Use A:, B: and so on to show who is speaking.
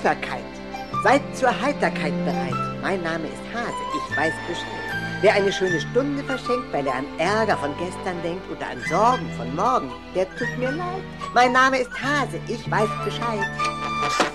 A: Tapferkeit. Seid zur Heiterkeit bereit. Mein Name ist Hase, ich weiß Bescheid. Wer eine schöne Stunde verschenkt, weil er an Ärger von gestern denkt oder an Sorgen von morgen, der tut mir leid. Mein Name ist Hase, ich weiß Bescheid.